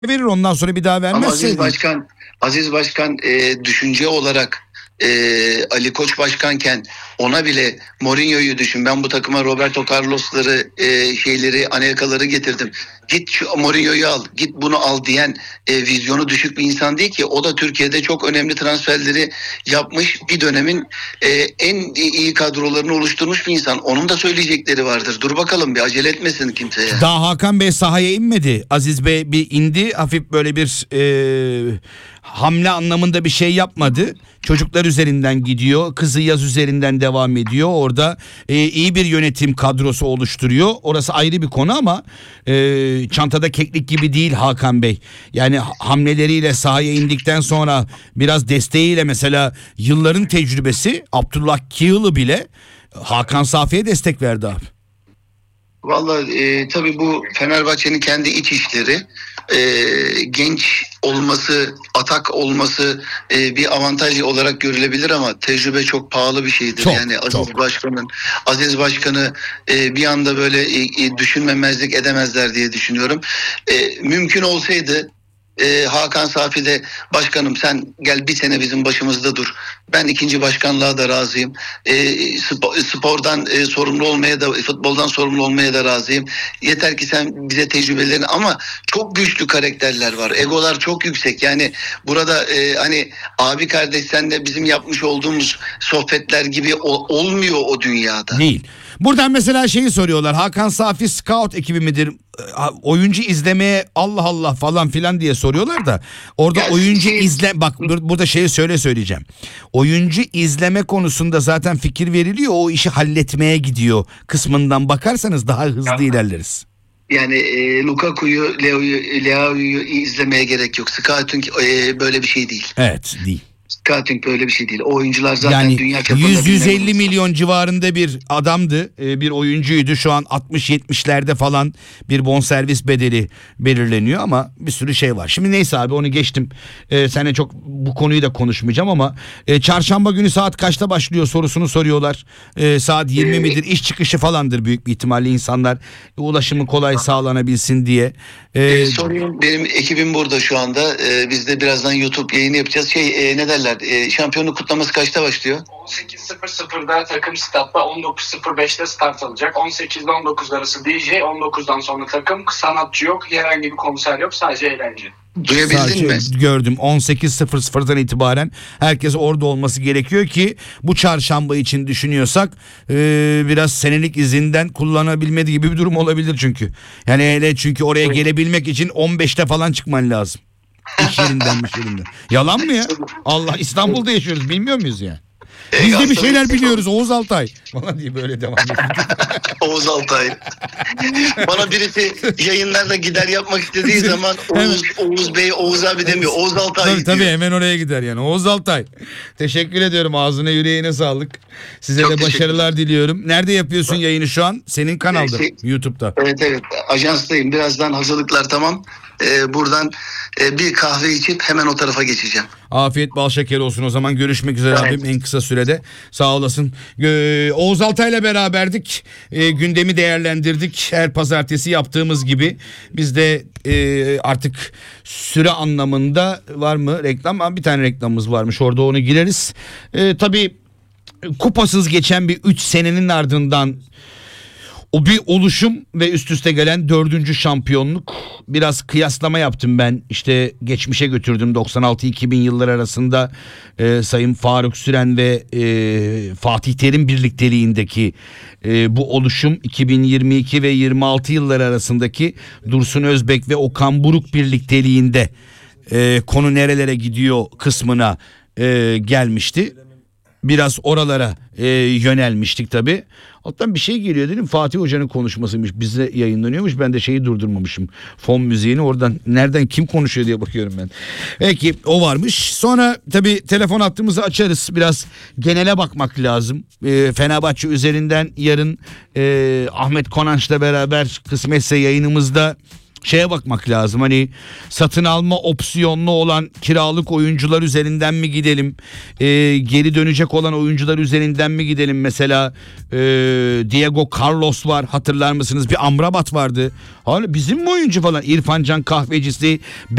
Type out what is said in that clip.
verir, ondan sonra bir daha Ama vermezse. Aziz Başkan düşünce olarak Ali Koç başkanken ona bile Mourinho'yu düşün. Ben bu takıma Roberto Carlos'ları, şeyleri, Anelka'ları getirdim. Git şu Mourinho'yu al, git bunu al diyen vizyonu düşük bir insan değil ki. O da Türkiye'de çok önemli transferleri yapmış, bir dönemin en iyi kadrolarını oluşturmuş bir insan. Onun da söyleyecekleri vardır. Dur bakalım, bir acele etmesin kimseye. Daha Hakan Bey sahaya inmedi. Aziz Bey bir indi, hafif böyle bir hamle anlamında bir şey yapmadı. Çocuklar üzerinden gidiyor. Kızı Yaz üzerinden devam ediyor. Orada iyi bir yönetim kadrosu oluşturuyor. Orası ayrı bir konu ama çantada keklik gibi değil Hakan Bey. Yani hamleleriyle sahaya indikten sonra biraz desteğiyle, mesela yılların tecrübesi Abdullah Kiyılı bile Hakan Safi'ye destek verdi abi. Vallahi tabii bu Fenerbahçe'nin kendi iç işleri. Genç olması, atak olması bir avantaj olarak görülebilir ama tecrübe çok pahalı bir şeydir. Çok, yani çok. Aziz Başkan'ı bir anda böyle düşünmemezlik edemezler diye düşünüyorum. Mümkün olsaydı Hakan Safi de, başkanım sen gel bir sene bizim başımızda dur. Ben ikinci başkanlığa da razıyım. Spordan sorumlu olmaya da, futboldan sorumlu olmaya da razıyım. Yeter ki sen bize tecrübelerini, ama çok güçlü karakterler var. Egolar çok yüksek. Yani burada hani abi kardeş sen de bizim yapmış olduğumuz sohbetler gibi olmuyor o dünyada. Değil. Buradan mesela şeyi soruyorlar. Hakan Safi scout ekibi midir? Oyuncu izlemeye Allah Allah falan filan diye soruyorlar da orada Ya oyuncu bak burada şeyi söyleyeceğim. Oyuncu izleme konusunda zaten fikir veriliyor. O işi halletmeye gidiyor kısmından bakarsanız daha hızlı ilerleriz. Yani Lukaku'yu, Leao'yu izlemeye gerek yok. Scouting böyle bir şey değil. Evet, değil. Scouting böyle bir şey değil. O oyuncular zaten Yani dünya çapında 100-150 milyon civarında bir adamdı, bir oyuncuydu. Şu an 60-70'lerde falan bir bonservis bedeli belirleniyor ama bir sürü şey var. Şimdi neyse abi, onu geçtim. Seninle çok bu konuyu da konuşmayacağım ama çarşamba günü saat kaçta başlıyor sorusunu soruyorlar. Saat 20 midir? İş çıkışı falandır büyük bir ihtimalle, insanlar ulaşımı kolay sağlanabilsin diye. Sorayım, benim ekibim burada şu anda. Biz de birazdan YouTube yayını yapacağız. Ne derler? Şampiyonluk kutlaması kaçta başlıyor? 18.00'da takım statta, 19.05'te start alacak. 18 ile 19 arası DJ, 19'dan sonra takım, sanatçı yok, herhangi bir konser yok, sadece eğlence. Duyabildin mi? Gördüm. 18.00'dan itibaren herkes orada olması gerekiyor ki bu çarşamba için düşünüyorsak biraz senelik izinden kullanabilme gibi bir durum olabilir çünkü. Yani hele çünkü oraya gelebilmek için 15'te falan çıkman lazım. İş yerinden. Yalan mı ya? Allah, İstanbul'da yaşıyoruz, bilmiyor muyuz ya? Biz de bir şeyler biliyoruz. Oğuz Altay falan diye böyle devam ediyor. Oğuz Altay. Bana birisi yayınlarda gider yapmak istediği zaman Oğuz Bey, Oğuz abi demiyor. Oğuz Altay tabii diyor. hemen oraya gider yani. Oğuz Altay. Teşekkür ediyorum. Ağzına yüreğine sağlık. Size Çok de başarılar diliyorum. Nerede yapıyorsun yayını şu an? Senin kanalda. YouTube'da. Evet. Ajanstayım. Birazdan hazırlıklar tamam. Buradan bir kahve içip hemen o tarafa geçeceğim. Afiyet bal şeker olsun o zaman. Görüşmek üzere abim en kısa sürede. Sağ olasın. Oğuz Altay'la beraberdik. Gündemi değerlendirdik. Her pazartesi yaptığımız gibi. Biz de artık süre anlamında var mı reklam? Bir tane reklamımız varmış. Orada onu gireriz. Tabii kupasız geçen bir 3 senenin ardından o bir oluşum ve üst üste gelen 4. şampiyonluk. Biraz kıyaslama yaptım ben. İşte geçmişe götürdüm. 96-2000 yıllar arasında Sayın Faruk Süren ve Fatih Terim birlikteliğindeki bu oluşum, 2022 ve 26 yıllar arasındaki Dursun Özbek ve Okan Buruk birlikteliğinde konu nerelere gidiyor kısmına gelmişti. Biraz oralara yönelmiştik tabii. Alttan bir şey geliyor dedim. Fatih Hoca'nın konuşmasıymış. Bize yayınlanıyormuş. Ben de şeyi durdurmamışım. Fon müziğini oradan nereden kim konuşuyor diye bakıyorum ben. Peki o varmış. Sonra tabii telefon hattımızı açarız. Biraz genele bakmak lazım. Fenerbahçe üzerinden yarın Ahmet Konanç'la beraber kısmetse yayınımızda şeye bakmak lazım. Hani satın alma opsiyonlu olan kiralık oyuncular üzerinden mi gidelim? Geri dönecek olan oyuncular üzerinden mi gidelim? Mesela Diego Carlos var, hatırlar mısınız? Bir Amrabat vardı. Hani bizim mi oyuncu falan? İrfan Can Kahvecisi,